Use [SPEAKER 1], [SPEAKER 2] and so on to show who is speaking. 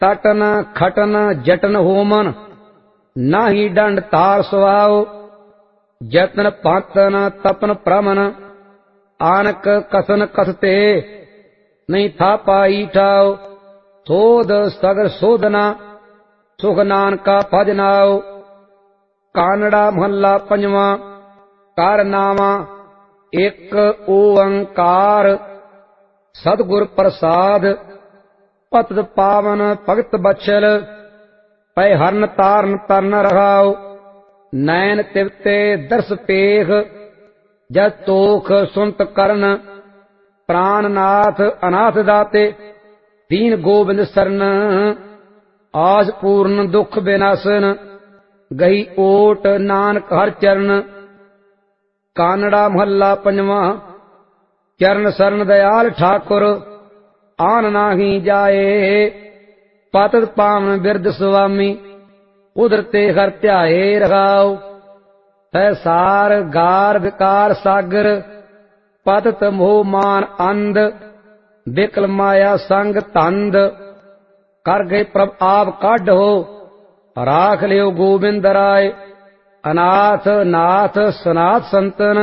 [SPEAKER 1] तटन खटन जटन human, नाही दंड तार सुहाओ। जतन पातन तपन प्रमन, आनक कसन कसते, नहीं था पाई ठाओ। सोध सगर सोधना, सुख नानका भजनाओ। कानड़ा महला पंजवा। कारनामा एक ओंकार, सतगुर प्रसाद। पतत पावन भगत बछल, पै हरन तारन तरन रहाओ। नैन तिवते दर्श पेख, जद तोख सुनत करन। प्राणनाथ अनाथ दाते, दीन गोबिंद सरन। आस पूर्ण दुख विनाशन, गही ओट नानक हर चरण। कानड़ा महला पंजवा। चरण सरन दयाल ठाकुर, आन नाही जाए। पतत पावन बिरद सुआमी, उधरते हर ध्याए रहाओ। है सार गार विकार सागर, पतत मोह मान अंध। बिकल माया संग तंद, कर गए प्रभ आप काढो। राख लियो गोबिंद राय, अनाथ नाथ सनाथ संतन।